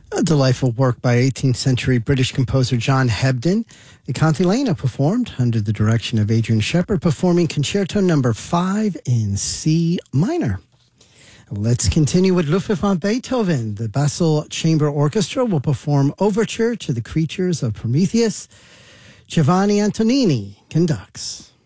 A delightful work by 18th century British composer John Hebden. The Cantilena performed under the direction of Adrian Shepard, performing Concerto No. 5 in C minor. Let's continue with Ludwig van Beethoven. The Basel Chamber Orchestra will perform Overture to the Creatures of Prometheus. Giovanni Antonini conducts.